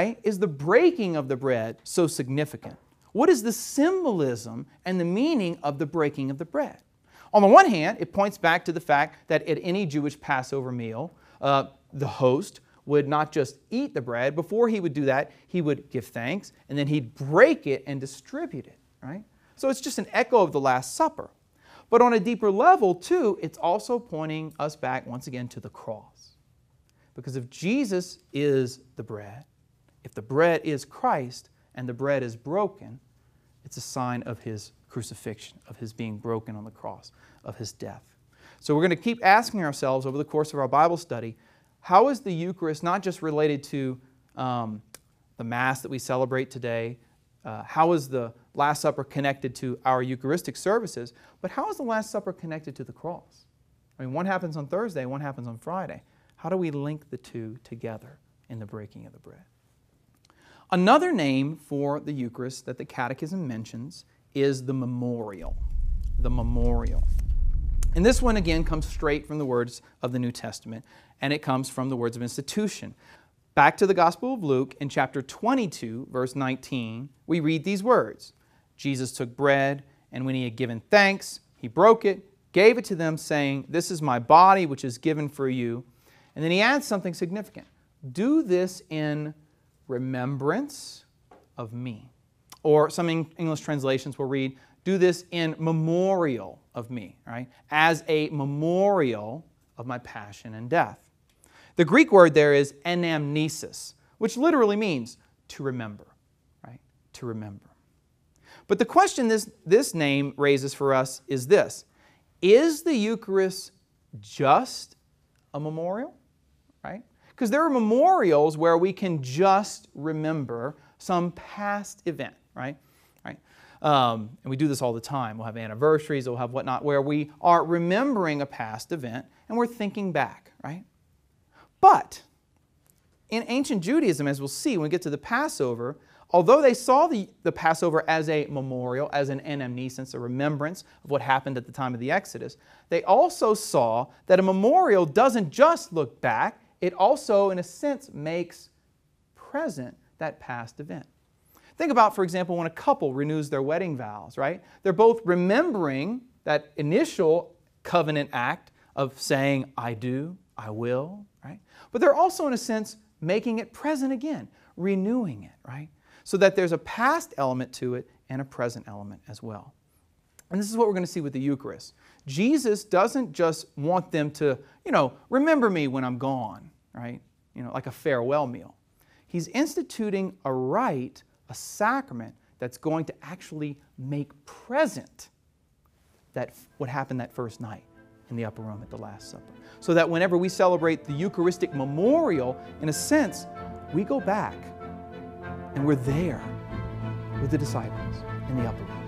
why is the breaking of the bread so significant? What is the symbolism and the meaning of the breaking of the bread? On the one hand, it points back to the fact that at any Jewish Passover meal, the host would not just eat the bread. Before he would do that, he would give thanks, and then he'd break it and distribute it, right? So it's just an echo of the Last Supper. But on a deeper level, too, it's also pointing us back once again to the cross. Because if Jesus is the bread, if the bread is Christ and the bread is broken, it's a sign of His crucifixion, of His being broken on the cross, of His death. So we're going to keep asking ourselves over the course of our Bible study, how is the Eucharist not just related to the Mass that we celebrate today? How is the Last Supper connected to our Eucharistic services? But how is the Last Supper connected to the cross? I mean, one happens on Thursday, one happens on Friday. How do we link the two together in the breaking of the bread? Another name for the Eucharist that the Catechism mentions is the memorial. The memorial. And this one again comes straight from the words of the New Testament, and it comes from the words of institution. Back to the Gospel of Luke, in chapter 22, verse 19, we read these words. Jesus took bread, and when He had given thanks, He broke it, gave it to them, saying, "This is my body, which is given for you." And then He adds something significant. "Do this in remembrance of me." Or some English translations will read, "Do this in memorial of me," right? As a memorial of my passion and death. The Greek word there is anamnesis, which literally means to remember, right? To remember. But the question this name raises for us is this: is the Eucharist just a memorial, right? Because there are memorials where we can just remember some past event, right? And we do this all the time. We'll have anniversaries, we'll have whatnot, where we are remembering a past event and we're thinking back, right? But in ancient Judaism, as we'll see when we get to the Passover, although they saw the Passover as a memorial, as an anamnesis, a remembrance of what happened at the time of the Exodus, they also saw that a memorial doesn't just look back, it also, in a sense, makes present that past event. Think about, for example, when a couple renews their wedding vows, right? They're both remembering that initial covenant act of saying, "I do, I will," right? But they're also, in a sense, making it present again, renewing it, right? So that there's a past element to it and a present element as well. And this is what we're going to see with the Eucharist. Jesus doesn't just want them to, remember me when I'm gone, right? Like a farewell meal. He's instituting a rite, a sacrament that's going to actually make present what happened that first night in the upper room at the Last Supper. So that whenever we celebrate the Eucharistic memorial, in a sense, we go back and we're there with the disciples in the upper room.